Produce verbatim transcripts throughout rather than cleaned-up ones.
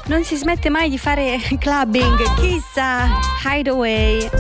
non si smette mai di fare clubbing. Chissà, Hideaway.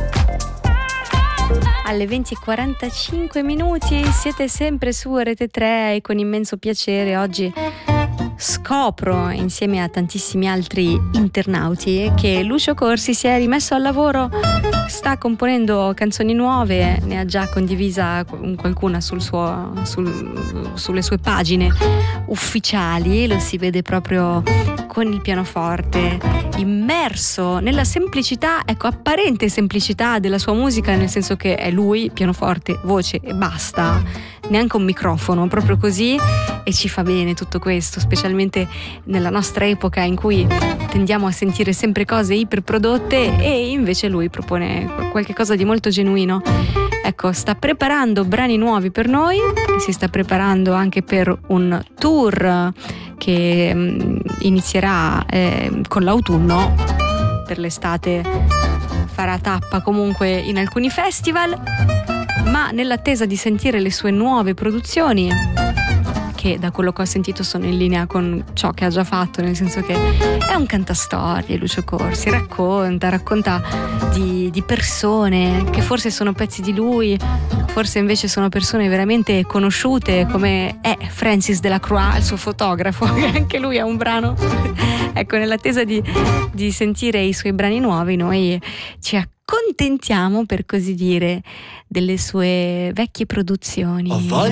Alle venti e quarantacinque minuti siete sempre su Rete tre e con immenso piacere oggi scopro, insieme a tantissimi altri internauti, che Lucio Corsi si è rimesso al lavoro, sta componendo canzoni nuove, ne ha già condivisa qualcuna sul suo, sul, sulle sue pagine ufficiali, lo si vede proprio con il pianoforte, immerso nella semplicità, ecco, apparente semplicità della sua musica, nel senso che è lui, pianoforte, voce e basta, neanche un microfono, proprio così, e ci fa bene tutto questo, specialmente nella nostra epoca in cui tendiamo a sentire sempre cose iperprodotte, e invece lui propone qualche cosa di molto genuino. Ecco, sta preparando brani nuovi per noi, si sta preparando anche per un tour che mh, inizierà eh, con l'autunno, per l'estate farà tappa comunque in alcuni festival, ma nell'attesa di sentire le sue nuove produzioni, che da quello che ho sentito sono in linea con ciò che ha già fatto, nel senso che è un cantastorie. Lucio Corsi racconta, racconta di, di persone che forse sono pezzi di lui, forse invece sono persone veramente conosciute, come è Francis Delacroix, il suo fotografo, che anche lui ha un brano. Ecco, nell'attesa di, di sentire i suoi brani nuovi, noi ci accontentiamo, per così dire, delle sue vecchie produzioni.